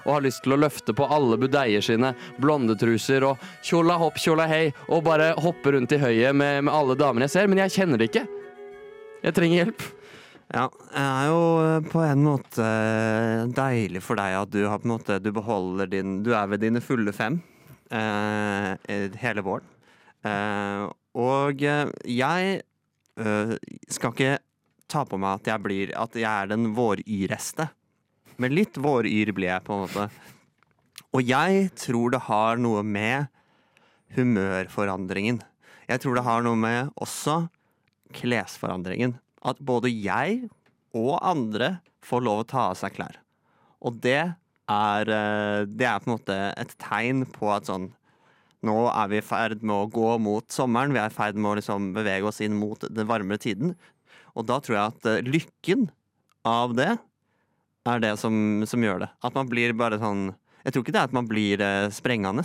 og har lyst til å løfte på alle budeier sine blondetruser og tjola hopp, tjola hei, og bare hoppe rundt i høyet med alle damene jeg ser, men jeg kjenner det ikke. Jeg trenger hjelp. Ja, det er jo på en måte deilig for deg at du har på en måte, du beholder du er ved dine fulle 5 hele våren. Og jeg skal ikke ta på meg at jeg er den våryreste. Men litt våryr blir jeg på en måte. Og jeg tror det har noe med humørforandringen. Jeg tror det har noe med også klesforandringen. At både jeg og andre får lov å ta av seg klær. Og det er på en måte et tegn på at sånn, nå er vi i ferd med å gå mot sommeren, vi er i ferd med å liksom bevege oss inn mot den varmere tiden. Og da tror jeg at lykken av det er det som gjør det. At man blir bare sånn, jeg tror ikke det er at man blir sprengende,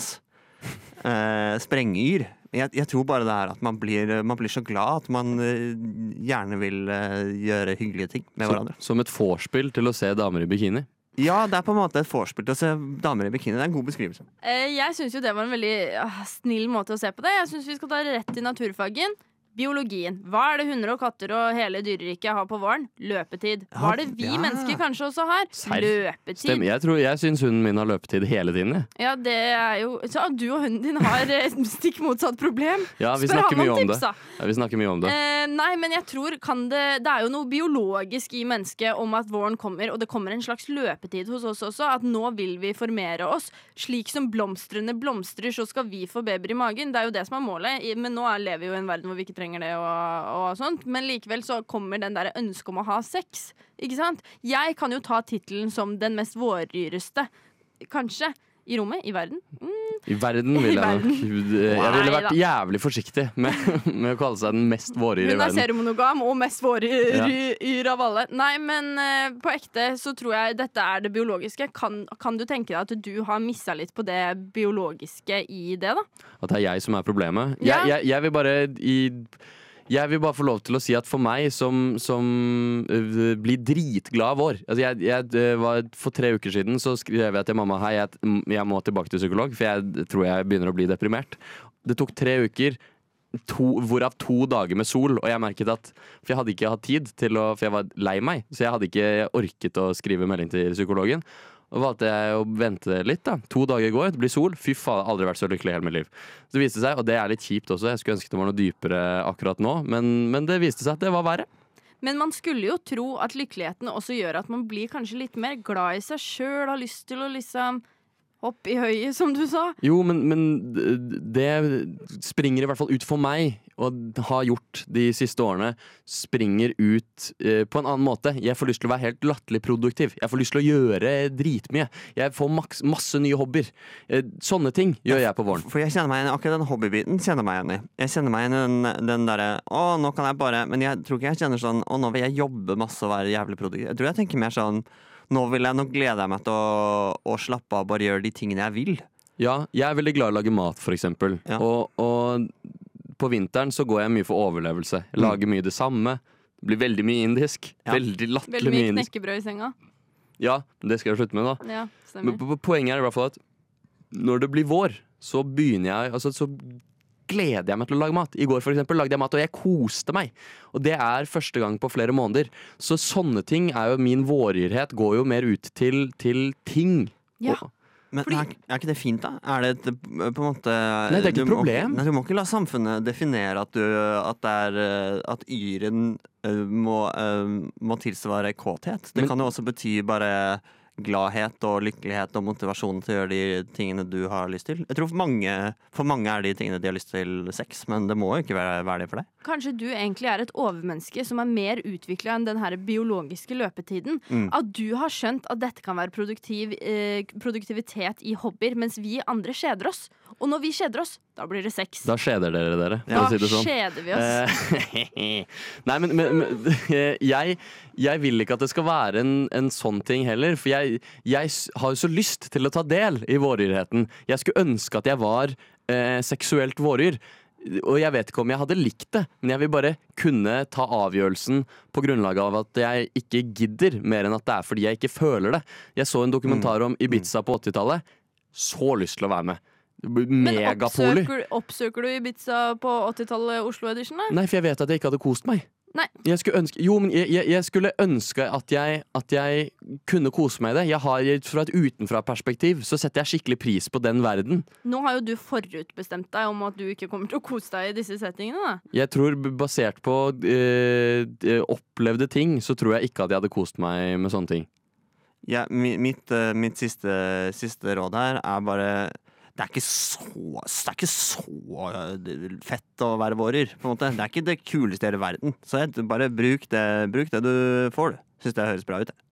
sprengyr. Jeg tror bare det er at man blir så glad at man gjerne vil gjøre hyggelige ting med hverandre. Som et vorspiel til å se damer i bikini? Ja, det er på en måte et vorspiel til å se damer i bikini. Det er en god beskrivelse. Jeg synes jo det var en veldig snill måte å se på det. Jeg synes vi skal ta rett til naturfagen. Biologien. Hva er det hunder og katter og hele dyreriket har på våren? Løpetid. Hva er det vi mennesker kanskje også har? Løpetid. Stemmer. Jeg synes hunden min har løpetid hele tiden. Ja, det er jo så du og hunden din har stikk motsatt problem. Ja, vi snakker mye om det. Ja, vi snakker mye om det. Nei, men jeg tror det er jo noe biologisk i mennesket om at våren kommer, og det kommer en slags løpetid hos oss også, at nå vil vi formere oss. Slik som blomstrene blomstrer, så skal vi få babyer i magen. Det er jo det som er målet, men nå lever vi jo i en verden hvor vi ikke trenger det og sånt, men likevel så kommer den der ønsket om å ha sex, ikke sant? Jeg kan jo ta titelen som den mest våryreste, kanskje, i rommet, i verden. I verden vil jeg nok. Jeg ville vært jævlig forsiktig med å kalle seg den mest våryr i verden. Hun er seriemonogam og mest våryr av alle. Nei, men på ekte så tror jeg dette er det biologiske. Kan du tenke deg at du har misset litt på det biologiske i det, da? At det er jeg som er problemet? Ja. Jeg vil bare få lov til å si at for meg som blir dritglad av vår, for 3 uker siden så skrev jeg til mamma, hei, jeg må tilbake til psykolog, for jeg tror jeg begynner å bli deprimert. Det tok 3 uker, hvorav 2 dager med sol, og jeg merket at, for jeg hadde ikke hatt tid for jeg var lei meg, så jeg hadde ikke orket å skrive melding til psykologen. Og valgte jeg å vente litt da. 2 dager går, det blir sol. Fy faen, aldri vært så lykkelig i hele mitt liv. Så det viste seg, og det er litt kjipt også, jeg skulle ønske det var noe dypere akkurat nå, men det viste seg at det var verre. Men man skulle jo tro at lykkeligheten også gjør at man blir kanskje litt mer glad i seg selv, har lyst til å liksom hoppe i høyet, som du sa. Jo, men det springer i hvert fall ut for meg, og har gjort de siste årene, springer ut på en annen måte. Jeg får lyst til å være helt latterlig produktiv. Jeg får lyst til å gjøre dritmye. Jeg får masse nye hobbyer. Sånne ting gjør jeg på våren. For jeg kjenner meg igjen, akkurat den hobbybiten kjenner meg igjen i. Jeg kjenner meg igjen i den derre, nå kan jeg bare, men jeg tror ikke jeg kjenner sånn, nå vil jeg jobbe masse og være jævlig produktiv. Jeg tror jeg tenker mer sånn, nå gleder jeg meg til å slappe av og bare gjøre de tingene jeg vil. Ja, jeg er veldig glad i å lage mat, for eksempel. Ja. Og på vinteren så går jeg mye for overlevelse. Jeg lager mye det samme. Det blir veldig mye indisk. Ja. Veldig latterlig mye indisk. Veldig mye knekkebrød i senga. Ja, det skal jeg slutte med da. Ja, stemmer. Men poenget er i hvert fall at når det blir vår, så begynner jeg, så gleder jeg meg til å lage mat. I går for eksempel lagde jeg mat, og jeg koste meg. Og det er første gang på flere måneder. Så sånne ting er jo, min våryrhet går jo mer ut til ting. Ja. Men er ikke det fint da? Er det på en måte... Nei, det er ikke et problem. Du må ikke la samfunnet definere at yren må tilsvare kåthet. Det kan jo også bety bare gladhet og lykkelighet og motivasjon til å gjøre de tingene du har lyst til. Jeg tror for mange er de tingene de har lyst til sex, men det må jo ikke være det for deg. Kanskje du egentlig er et overmenneske som er mer utviklet enn den her biologiske løpetiden. At du har skjønt at dette kan være produktivitet i hobbyer, mens vi andre kjeder oss. Og når vi kjeder oss, da blir det sex. Da kjeder dere. Da si det sånn. kjeder vi oss. Nei, men jeg vil ikke at det skal være en sånn ting heller, for jeg har jo så lyst til å ta del i våryrheten. Jeg skulle ønske at jeg var seksuelt våryr. Og jeg vet ikke om jeg hadde likt det, men jeg vil bare kunne ta avgjørelsen på grunnlag av at jeg ikke gidder, mer enn at det fordi jeg ikke føler det. Jeg så en dokumentar om Ibiza på 80-tallet. Så lyst til å være med. Megapoly. Men oppsøker du Ibiza på 80-tallet Oslo Edition? Nei, for jeg vet at jeg ikke hadde kost meg. Nei. Jeg skulle ønske at jeg kunne kose meg i det. Fra et utenfra-perspektiv så setter jeg skikkelig pris på den verden. Nå har jo du forutbestemt deg om at du ikke kommer til å kose deg i disse settingene. Da. Jeg tror basert på opplevde ting, så tror jeg ikke at jeg hadde kost meg med sånne ting. Ja, mitt siste råd her er bare det er ikke så fett å være vårer, på en måte. Det er ikke det kuleste i hele verden. Så bare bruk det du får. Synes det høres bra ut.